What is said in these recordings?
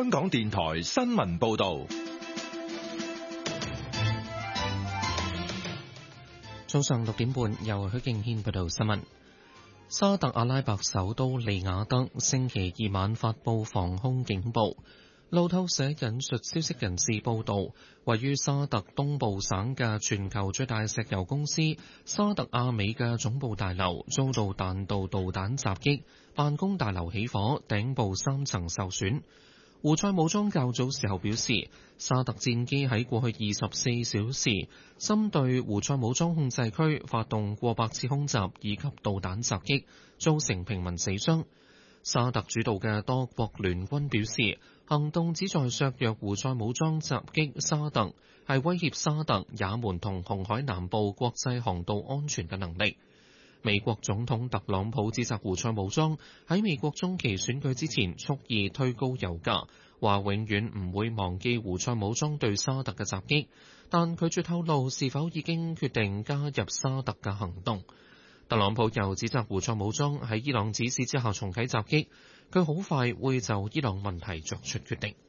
香港電台新聞報道。 早上6點半，由許敬軒報道新聞。沙特阿拉伯首都利雅得星期二晚發布防空警報。路透社引述消息人士報道，位於沙特東部省嘅全球最大石油公司沙特阿美嘅總部大樓遭到彈道導彈襲擊，辦公大樓起火，頂部3層受損。胡塞武裝較早時候表示，沙特戰機喺過去24小時針對胡塞武裝控制區發動過百次空襲以及導彈襲擊，造成平民死傷。沙特主導嘅多國聯軍表示，行動旨在削弱胡塞武裝襲擊沙特，係威脅沙特、也門同紅海南部國際航道安全嘅能力。美國總統特朗普指責胡塞武裝喺美國中期選舉之前蓄意推高油價，話永遠唔會忘記胡塞武裝對沙特嘅襲擊，但拒絕透露是否已經決定加入沙特嘅行動。特朗普又指責胡塞武裝喺伊朗指示之下重啟襲擊，佢好快會就伊朗問題作出決定。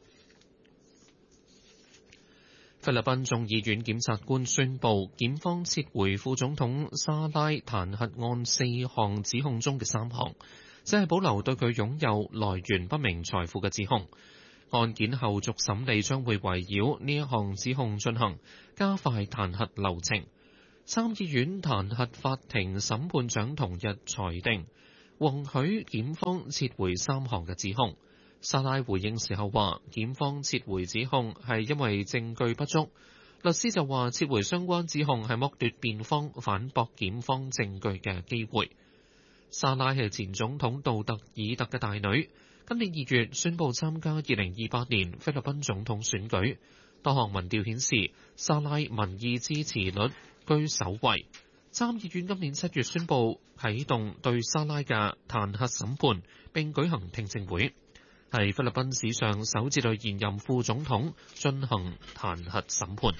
菲律賓眾議院檢察官宣布，檢方撤回副總統沙拉彈劾案4項指控中嘅3項，只係保留對佢擁有來源不明財富嘅指控。案件後續審理將會圍繞呢一項指控進行，加快彈劾流程。參議院彈劾法庭審判長同日裁定，允許檢方撤回3項嘅指控。沙拉回應時候話，檢方撤回指控係因為證據不足。律師就話，撤回相關指控係剝奪辯方反駁檢方證據嘅機會。沙拉係前總統杜特爾特嘅大女，今年2月宣布參加2028年菲律賓總統選舉。多項民調顯示，沙拉民意支持率居首位。參議院今年7月宣布啟動對沙拉嘅彈劾審判，並舉行聽證會，係菲律賓史上首次對現任副總統進行彈劾審判。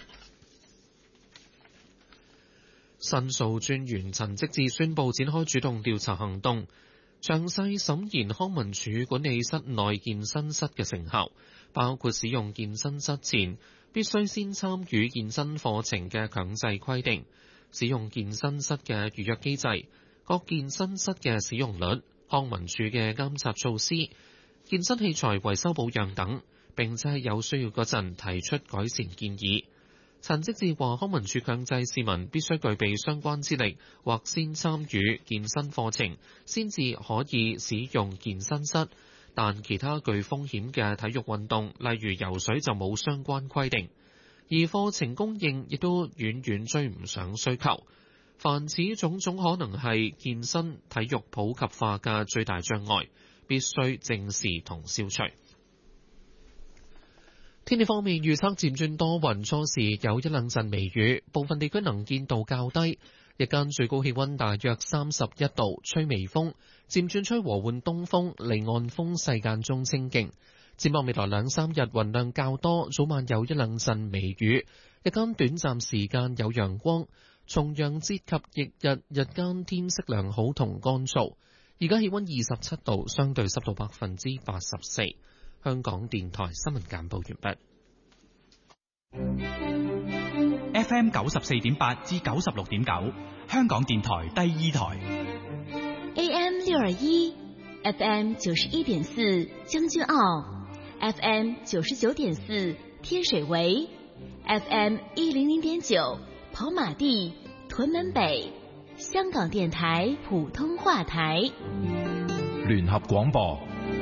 申訴專員陳積志宣布展開主動調查行動，詳細審研康文署管理室內健身室嘅成效，包括使用健身室前必須先參與健身課程嘅強制規定，使用健身室嘅預約機制，各健身室嘅使用率，康文署嘅監察措施，健身器材維修保養等，並且喺有需要嗰陣提出改善建議。陳積志話，康文署強制市民必須具備相關資歷或先參與健身課程，先至可以使用健身室，但其他具風險嘅體育運動，例如游水就冇相關規定，而課程供應亦都遠遠追唔上需求。凡此種種可能係健身體育普及化嘅最大障礙，必須正視同消除。天氣方面，預測漸轉多雲，初時有一兩陣微雨，部分地區能見度較低。日間最高氣溫大約31度，吹微風，漸轉吹和緩東風，離岸風勢間中清勁。展望未來2-3日雲量較多，早晚有一兩陣微雨，日間短暫時間有陽光。重陽節及翌日日間天色良好同乾燥。而家氣溫27度，相對濕度84%。香港電台新聞簡報完畢。 FM 94.8至96.9，香港電台第2台。 AM 621 FM 91.4將軍澳 FM 99.4天水圍 FM 100.9跑馬地屯門北，香港電台普通話台。 聯合廣播。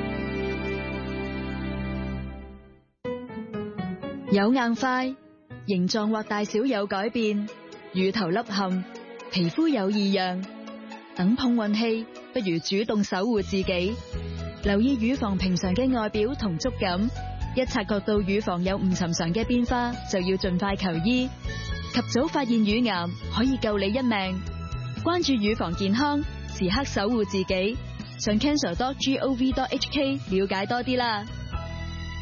有硬塊，形狀或大小有改變，乳頭凹陷，皮膚有異樣，等碰運氣，不如主動守護自己。留意乳房平常嘅外表同觸感，一察覺到乳房有唔尋常嘅變化，就要盡快求醫。及早發現乳癌，可以救你一命。關注乳房健康，時刻守護自己。上 cancer.gov.hk 了解多啲啦。